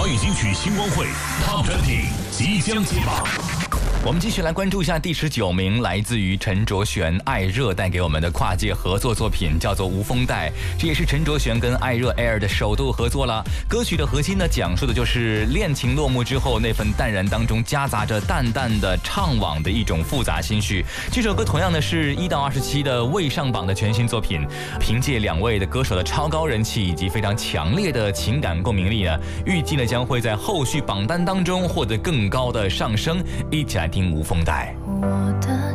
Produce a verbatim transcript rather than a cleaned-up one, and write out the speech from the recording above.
华语金曲星光会 Top 二十即将揭榜。 我们继续来关注一下第十九名，来自于陈卓璇、艾热带给我们的跨界合作作品，叫做《无风带》。这也是陈卓璇跟艾热 Air 的首度合作了。歌曲的核心呢，讲述的就是恋情落幕之后那份淡然当中夹杂着淡淡的怅惘的一种复杂心绪。这首歌同样呢是一到二十七的未上榜的全新作品，凭借两位的歌手的超高人气以及非常强烈的情感共鸣力呢，预计呢将会在后续榜单当中获得更高的上升。一起来听《无风带》。 我